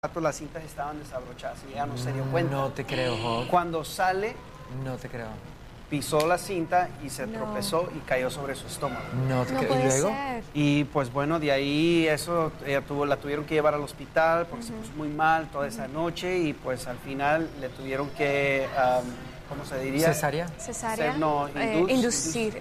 las cintas estaban desabrochadas y ella no se dio cuenta. No te creo, Job. Cuando sale, No te creo. pisó la cinta y se tropezó y cayó sobre su estómago. No te No creo. ¿Y puede luego? ser. Y pues bueno, de ahí eso, la tuvieron que llevar al hospital porque se puso muy mal toda esa noche y pues al final le tuvieron que, ¿cómo se diría? ¿Cesárea? Cesárea. No, Inducir.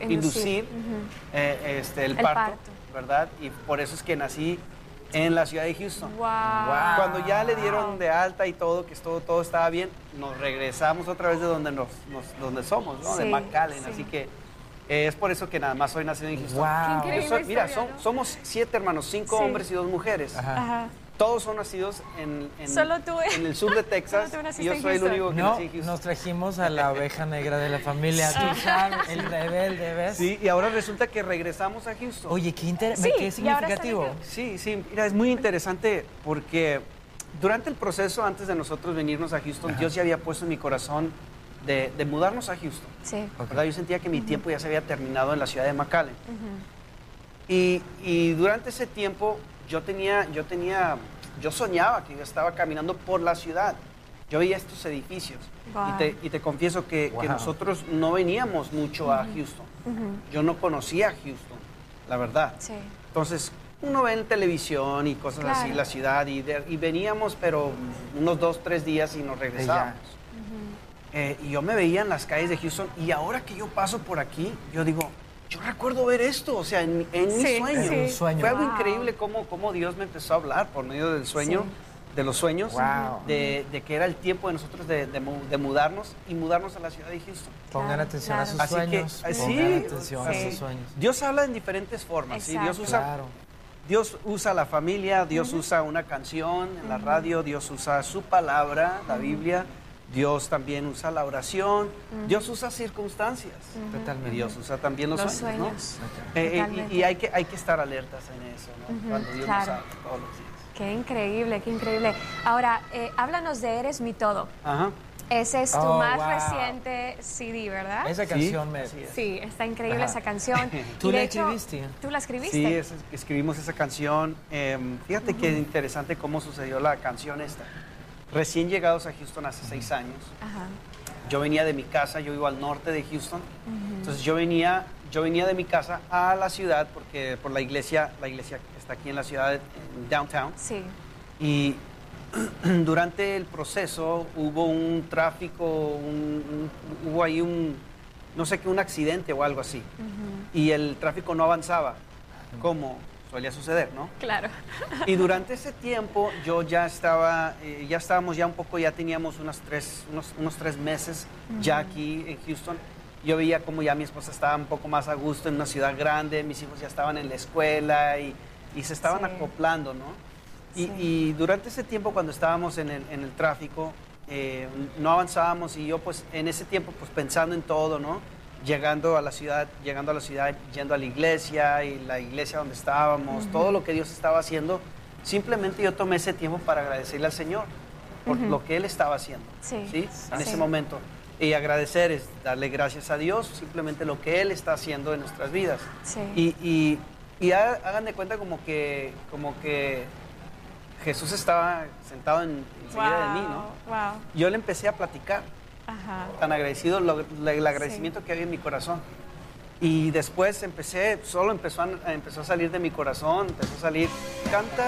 el parto, ¿verdad? Y por eso es que nací en la ciudad de Houston. Wow. Cuando ya le dieron de alta y todo, que todo estaba bien, nos regresamos otra vez de donde somos, ¿no? Sí, De McAllen. sí. Así que es por eso que nada más soy nacido en Houston. Wow. Qué increíble. Mira, historia, ¿no? somos 7 hermanos, 5 Sí. hombres y 2 mujeres. Ajá. Ajá. Todos son nacidos en Solo tú. en el sur de Texas. Solo tú naciste Y yo en soy el Houston. único que No, nací en Houston. nos trajimos a la oveja negra de la familia, tú sabes, el rebelde, ¿ves? Sí, y ahora resulta que regresamos a Houston. Oye, qué, Sí, qué y ahora están significativo. aquí. Sí, mira, es muy interesante porque durante el proceso, antes de nosotros venirnos a Houston, Dios ya había puesto en mi corazón de mudarnos a Houston. Sí. Ok. ¿Verdad? Yo sentía que mi tiempo ya se había terminado en la ciudad de McAllen. Y durante ese tiempo yo soñaba que yo estaba caminando por la ciudad. Yo veía estos edificios. Wow. Y te confieso que Wow. nosotros no veníamos mucho a Houston. Yo no conocía Houston, la verdad. Sí. Entonces, uno ve en televisión y cosas así, Claro. la ciudad, y veníamos, pero unos 2, 3 días y nos regresábamos. Y yo me veía en las calles de Houston, y ahora que yo paso por aquí, yo digo, yo recuerdo ver esto, o sea, en mi Sí, sueño. sí. Un sueño. Fue algo Wow. increíble cómo Dios me empezó a hablar por medio del sueño, Sí. de los sueños, Wow. de que era el tiempo de nosotros de mudarnos y mudarnos a la ciudad de Houston. Pongan Claro, atención claro. a sus Así que, sueños. sí, Pongan atención a sí. sus sueños. Dios habla en diferentes formas, ¿sí? Exacto. Claro. Dios usa la familia, Dios usa una canción en la radio, Dios usa su palabra, la Biblia, Dios también usa la oración, Dios usa circunstancias. Totalmente. Y Dios usa también los, Los sueños, ¿no? sueños. Y hay que estar alertas en eso, ¿no? Cuando Dios nos claro. habla todos los días. Qué increíble, qué increíble. Ahora, háblanos de Eres mi todo. Ajá. Ese es tu Oh, más wow. reciente CD, ¿verdad? Esa canción me... así es. Sí, está increíble Ajá. esa canción. ¿Tú Y de la hecho, escribiste? ¿Tú la escribiste? Sí, escribimos esa canción. Fíjate qué interesante cómo sucedió la canción esta. Recién llegados a Houston hace 6 años. Ajá. Yo venía de mi casa, yo vivo al norte de Houston. Entonces yo venía de mi casa a la ciudad porque por la iglesia está aquí en la ciudad, en downtown. Sí. Y durante el proceso hubo un tráfico, hubo ahí no sé qué, un accidente o algo así. Y el tráfico no avanzaba, como solía suceder, ¿no? Claro. Y durante ese tiempo yo ya estábamos ya un poco, ya teníamos unos 3 meses ya aquí en Houston. Yo veía como ya mi esposa estaba un poco más a gusto en una ciudad grande, mis hijos ya estaban en la escuela y se estaban Sí. acoplando, ¿no? Sí. Y durante ese tiempo cuando estábamos en el tráfico, no avanzábamos y yo pues en ese tiempo pues pensando en todo, ¿no? Llegando a la ciudad, yendo a la iglesia y la iglesia donde estábamos, todo lo que Dios estaba haciendo, simplemente yo tomé ese tiempo para agradecerle al Señor por lo que Él estaba haciendo, Sí. En Sí. ese momento. Y agradecer es darle gracias a Dios, simplemente lo que Él está haciendo en nuestras vidas. Sí. Y hagan de cuenta como que Jesús estaba sentado enseguida de mí, ¿no? Wow. Yo le empecé a platicar, Ajá. tan agradecido, el agradecimiento que había en mi corazón. Y después empezó a salir de mi corazón, empezó a salir, canta